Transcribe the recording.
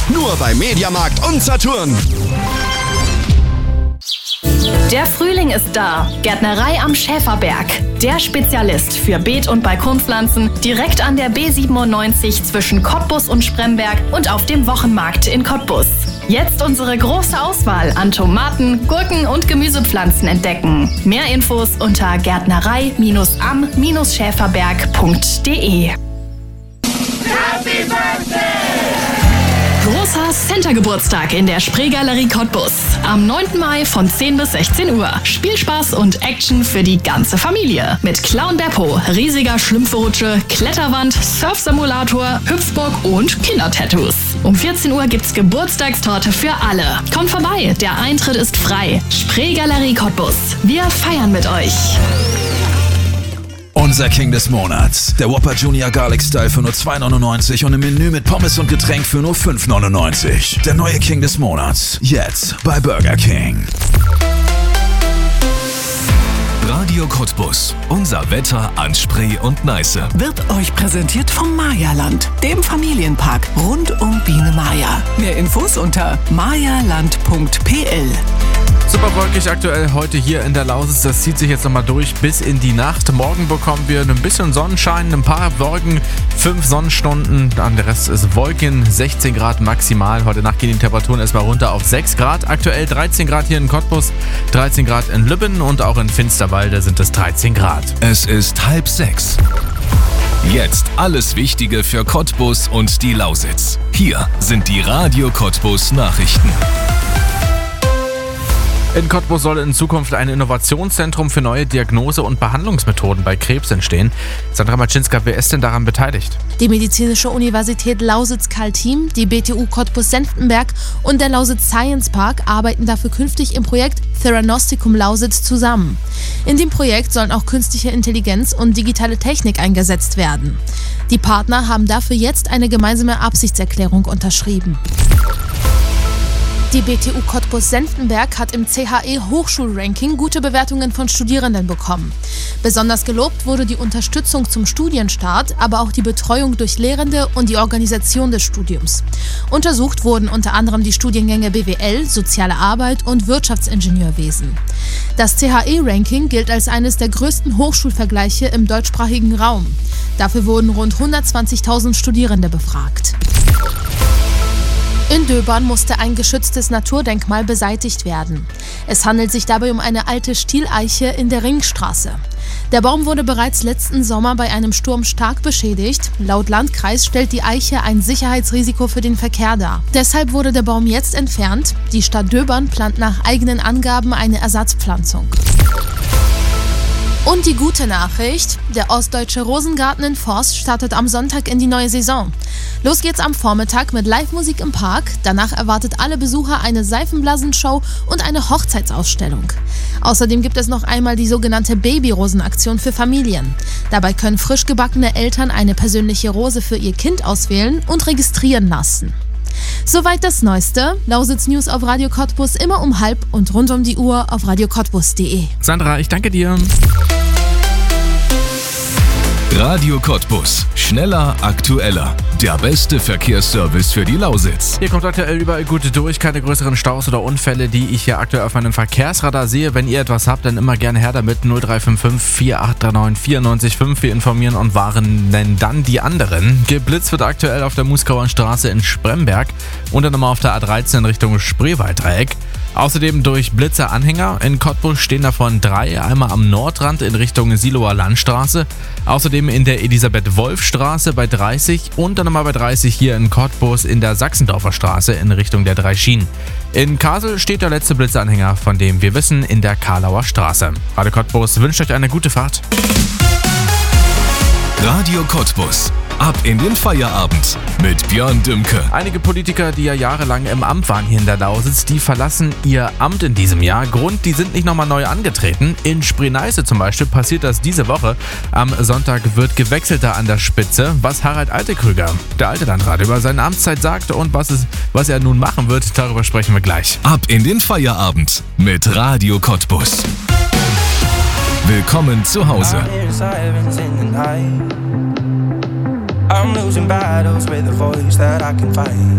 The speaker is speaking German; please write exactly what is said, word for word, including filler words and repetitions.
Nur bei Mediamarkt und Saturn. Der Frühling ist da. Gärtnerei am Schäferberg. Der Spezialist für Beet- und Balkonpflanzen direkt an der B siebenundneunzig zwischen Cottbus und Spremberg und auf dem Wochenmarkt in Cottbus. Jetzt unsere große Auswahl an Tomaten, Gurken und Gemüsepflanzen entdecken. Mehr Infos unter gärtnerei am schäferberg punkt de. Happy Birthday! Großer Center-Geburtstag in der Spreegalerie Cottbus. Am neunten Mai von zehn bis sechzehn Uhr. Spielspaß und Action für die ganze Familie. Mit Clown Beppo, riesiger Schlümpferrutsche, Kletterwand, Surfsimulator, Hüpfburg und Kindertattoos. Um vierzehn Uhr gibt's Geburtstagstorte für alle. Kommt vorbei, der Eintritt ist frei. Spreegalerie Cottbus. Wir feiern mit euch. Unser King des Monats. Der Whopper Junior Garlic Style für nur zwei neunundneunzig und im Menü mit Pommes und Getränk für nur fünf neunundneunzig. Der neue King des Monats. Jetzt bei Burger King. Radio Cottbus. Unser Wetter an Spree und Neiße. Wird euch präsentiert vom Mayaland, dem Familienpark rund um Biene Maya. Mehr Infos unter mayaland punkt p l. Super wolkig aktuell heute hier in der Lausitz. Das zieht sich jetzt nochmal durch bis in die Nacht. Morgen bekommen wir ein bisschen Sonnenschein, ein paar Wolken, fünf Sonnenstunden. Dann der Rest ist Wolken, sechzehn Grad maximal. Heute Nacht gehen die Temperaturen erstmal runter auf sechs Grad. Aktuell dreizehn Grad hier in Cottbus, dreizehn Grad in Lübben und auch in Finsterwalde sind es dreizehn Grad. Es ist halb sechs. Jetzt alles Wichtige für Cottbus und die Lausitz. Hier sind die Radio Cottbus Nachrichten. In Cottbus soll in Zukunft ein Innovationszentrum für neue Diagnose- und Behandlungsmethoden bei Krebs entstehen. Sandra Maczynska, wer ist denn daran beteiligt? Die Medizinische Universität Lausitz-Kaltim, die B T U Cottbus-Senftenberg und der Lausitz Science Park arbeiten dafür künftig im Projekt Theranosticum Lausitz zusammen. In dem Projekt sollen auch künstliche Intelligenz und digitale Technik eingesetzt werden. Die Partner haben dafür jetzt eine gemeinsame Absichtserklärung unterschrieben. Die B T U Cottbus-Senftenberg hat im C H E-Hochschulranking gute Bewertungen von Studierenden bekommen. Besonders gelobt wurde die Unterstützung zum Studienstart, aber auch die Betreuung durch Lehrende und die Organisation des Studiums. Untersucht wurden unter anderem die Studiengänge B W L, Soziale Arbeit und Wirtschaftsingenieurwesen. Das C H E-Ranking gilt als eines der größten Hochschulvergleiche im deutschsprachigen Raum. Dafür wurden rund hundertzwanzigtausend Studierende befragt. In Döbern musste ein geschütztes Naturdenkmal beseitigt werden. Es handelt sich dabei um eine alte Stieleiche in der Ringstraße. Der Baum wurde bereits letzten Sommer bei einem Sturm stark beschädigt. Laut Landkreis stellt die Eiche ein Sicherheitsrisiko für den Verkehr dar. Deshalb wurde der Baum jetzt entfernt. Die Stadt Döbern plant nach eigenen Angaben eine Ersatzpflanzung. Und die gute Nachricht, der Ostdeutsche Rosengarten in Forst startet am Sonntag in die neue Saison. Los geht's am Vormittag mit Live-Musik im Park. Danach erwartet alle Besucher eine Seifenblasenshow und eine Hochzeitsausstellung. Außerdem gibt es noch einmal die sogenannte Babyrosenaktion für Familien. Dabei können frisch gebackene Eltern eine persönliche Rose für ihr Kind auswählen und registrieren lassen. Soweit das Neueste. Lausitz News auf Radio Cottbus immer um halb und rund um die Uhr auf radio cottbus punkt de. Sandra, ich danke dir. Radio Cottbus. Schneller, aktueller. Der beste Verkehrsservice für die Lausitz. Hier kommt aktuell überall gut durch, keine größeren Staus oder Unfälle, die ich hier aktuell auf meinem Verkehrsradar sehe. Wenn ihr etwas habt, dann immer gerne her damit. null drei fünf fünf, vier acht drei neun, vier neun fünf. Wir informieren und warnen dann die anderen. Geblitzt wird aktuell auf der Muskauer Straße in Spremberg und dann nochmal auf der A dreizehn Richtung Spreewalddreieck. Außerdem durch Blitzer-Anhänger. In Cottbus stehen davon drei, einmal am Nordrand in Richtung Siloer Landstraße, außerdem in der Elisabeth-Wolf-Straße bei dreißig und dann nochmal bei dreißig hier in Cottbus in der Sachsendorfer Straße in Richtung der drei Schienen. In Kassel steht der letzte Blitzeranhänger, von dem wir wissen, in der Karlauer Straße. Radio Cottbus wünscht euch eine gute Fahrt. Radio Cottbus. Ab in den Feierabend mit Björn Dümke. Einige Politiker, die ja jahrelang im Amt waren hier in der Lausitz, die verlassen ihr Amt in diesem Jahr. Grund, die sind nicht nochmal neu angetreten. In Spree-Neiße zum Beispiel passiert das diese Woche. Am Sonntag wird gewechselt da an der Spitze. Was Harald Altekrüger, der alte Landrat, über seine Amtszeit sagt und was, es, was er nun machen wird, darüber sprechen wir gleich. Ab in den Feierabend mit Radio Cottbus. Willkommen zu Hause. I'm losing battles with a voice that I can fight.